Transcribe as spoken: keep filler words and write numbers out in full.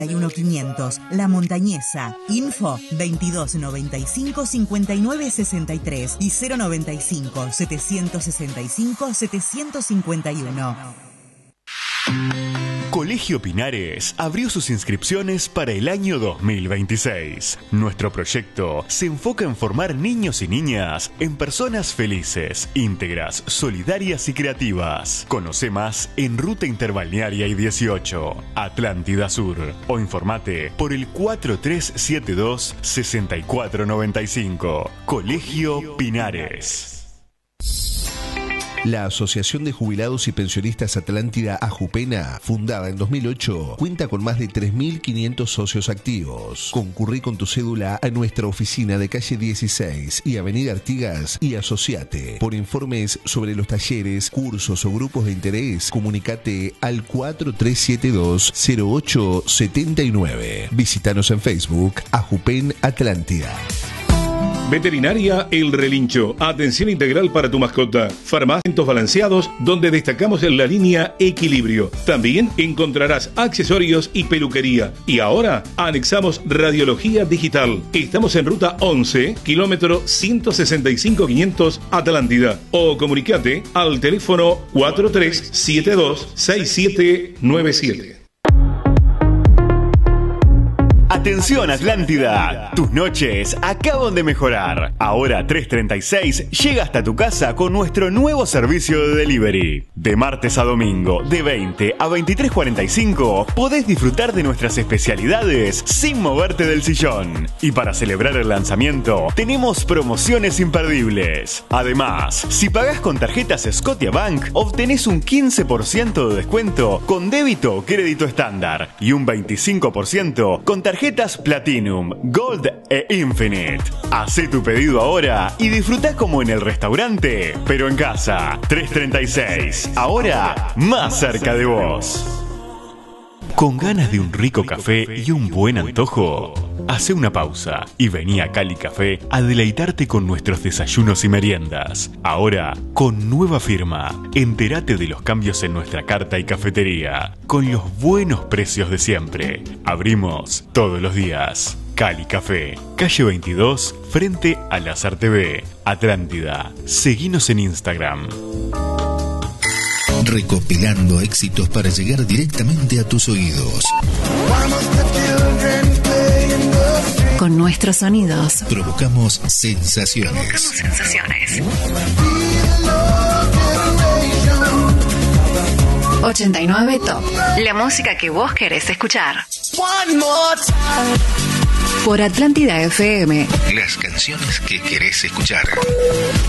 uno quinientos, La Montañesa. Info veintidós noventa y cinco cincuenta y nueve sesenta y tres y cero noventa y cinco setecientos sesenta y cinco setecientos cincuenta y uno. Colegio Pinares abrió sus inscripciones para el año dos mil veintiséis. Nuestro proyecto se enfoca en formar niños y niñas en personas felices, íntegras, solidarias y creativas. Conoce más en Ruta Interbalnearia y dieciocho, Atlántida Sur, o informate por el cuatro tres siete dos seis cuatro nueve cinco. Colegio Pinares. La Asociación de Jubilados y Pensionistas Atlántida Ajupena, fundada en dos mil ocho, cuenta con más de tres mil quinientos socios activos. Concurrí con tu cédula a nuestra oficina de calle dieciséis y avenida Artigas y asociate. Por informes sobre los talleres, cursos o grupos de interés, comunicate al cuatro tres siete dos cero ocho siete nueve. Visítanos en Facebook, Ajupen Atlántida. Veterinaria El Relincho. Atención integral para tu mascota. Farmacias balanceados donde destacamos en la línea Equilibrio. También encontrarás accesorios y peluquería. Y ahora anexamos radiología digital. Estamos en ruta once, kilómetro ciento sesenta y cinco quinientos Atlántida. O comunicate al teléfono cuatro tres siete dos seis siete nueve siete. Atención Atlántida, tus noches acaban de mejorar. Ahora tres treinta y seis llega hasta tu casa con nuestro nuevo servicio de delivery. De martes a domingo, de veinte a veintitrés cuarenta y cinco, podés disfrutar de nuestras especialidades sin moverte del sillón. Y para celebrar el lanzamiento, tenemos promociones imperdibles. Además, si pagás con tarjetas Scotiabank, obtenés un quince por ciento de descuento con débito o crédito estándar y un veinticinco por ciento con tarjetas Platinum, Gold e Infinite. Hacé tu pedido ahora y disfrutá como en el restaurante, pero en casa. tres treinta y seis, ahora más cerca de vos. ¿Con ganas de un rico café y un buen antojo? Hacé una pausa y vení a Cali Café a deleitarte con nuestros desayunos y meriendas. Ahora, con nueva firma. Entérate de los cambios en nuestra carta y cafetería, con los buenos precios de siempre. Abrimos todos los días. Cali Café, calle veintidós, frente a Lazar T V, Atlántida. Seguinos en Instagram. Recopilando éxitos para llegar directamente a tus oídos. Con nuestros sonidos provocamos sensaciones. Provocamos sensaciones. ochenta y nueve Top. La música que vos querés escuchar. Por Atlántida F M. Las canciones que querés escuchar.